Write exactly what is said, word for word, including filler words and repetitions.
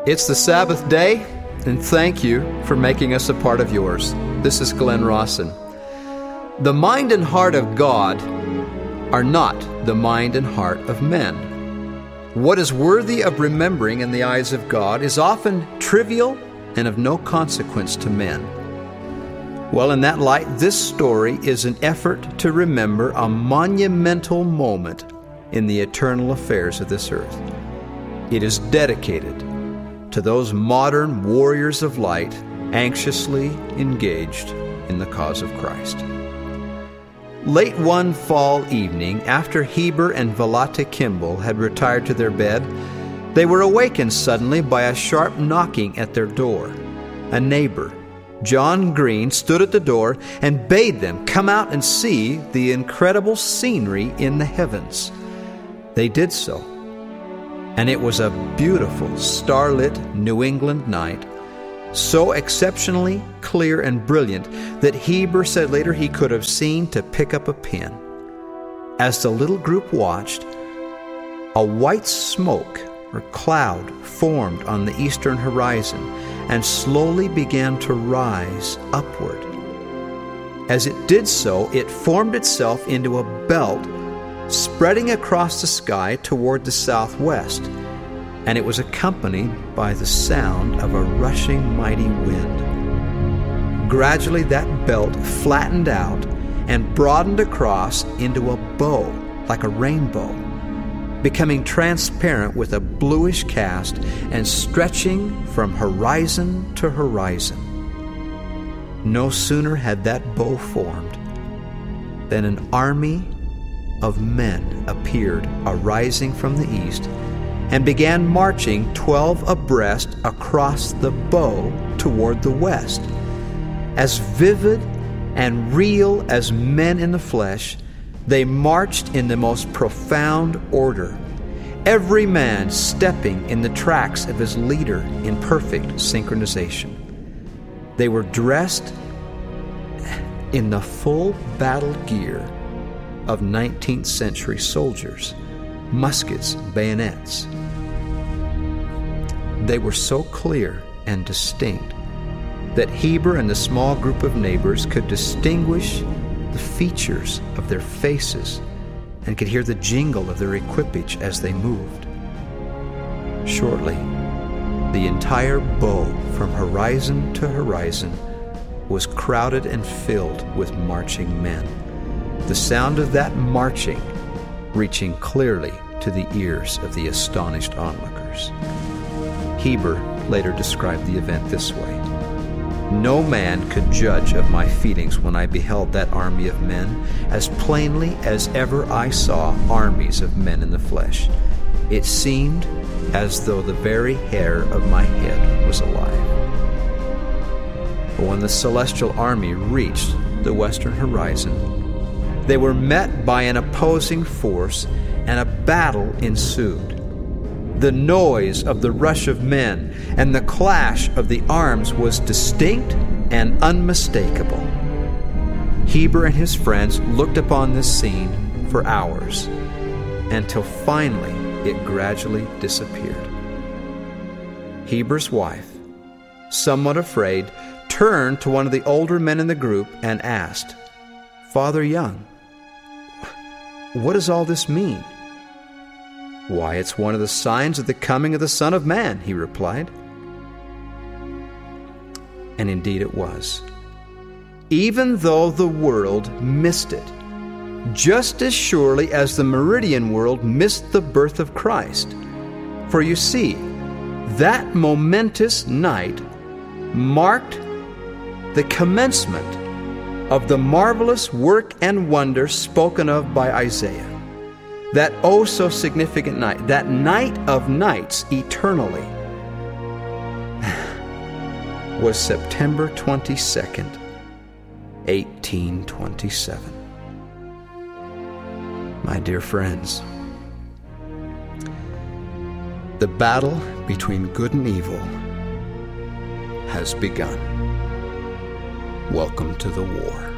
It's the Sabbath day, and thank you for making us a part of yours. This is Glenn Rawson. The mind and heart of God are not the mind and heart of men. What is worthy of remembering in the eyes of God is often trivial and of no consequence to men. Well, in that light, this story is an effort to remember a monumental moment in the eternal affairs of this earth. It is dedicated to those modern warriors of light anxiously engaged in the cause of Christ. Late one fall evening, after Heber and Vallata Kimball had retired to their bed, they were awakened suddenly by a sharp knocking at their door. A neighbor, John Green, stood at the door and bade them come out and see the incredible scenery in the heavens. They did so. And it was a beautiful, starlit New England night, so exceptionally clear and brilliant that Heber said later he could have seen to pick up a pin. As the little group watched, a white smoke or cloud formed on the eastern horizon and slowly began to rise upward. As it did so, it formed itself into a belt spreading across the sky toward the southwest, and it was accompanied by the sound of a rushing mighty wind. Gradually that belt flattened out and broadened across into a bow, like a rainbow, becoming transparent with a bluish cast and stretching from horizon to horizon. No sooner had that bow formed than an army of men appeared arising from the east and began marching twelve abreast across the bow toward the west. As vivid and real as men in the flesh, they marched in the most profound order, every man stepping in the tracks of his leader in perfect synchronization. They were dressed in the full battle gear of nineteenth century soldiers, muskets, bayonets. They were so clear and distinct that Heber and the small group of neighbors could distinguish the features of their faces and could hear the jingle of their equipage as they moved. Shortly, the entire bow from horizon to horizon was crowded and filled with marching men, the sound of that marching reaching clearly to the ears of the astonished onlookers. Heber later described the event this way: "No man could judge of my feelings when I beheld that army of men as plainly as ever I saw armies of men in the flesh. It seemed as though the very hair of my head was alive." But when the celestial army reached the western horizon, they were met by an opposing force, and a battle ensued. The noise of the rush of men and the clash of the arms was distinct and unmistakable. Heber and his friends looked upon this scene for hours, until finally it gradually disappeared. Heber's wife, somewhat afraid, turned to one of the older men in the group and asked, "Father Young, what does all this mean?" "Why, it's one of the signs of the coming of the Son of Man," he replied. And indeed it was. Even though the world missed it, just as surely as the Meridian world missed the birth of Christ. For you see, that momentous night marked the commencement of the marvelous work and wonder spoken of by Isaiah. That oh so significant night, that night of nights eternally, was September twenty-second, eighteen twenty-seven. My dear friends, the battle between good and evil has begun. Welcome to the war.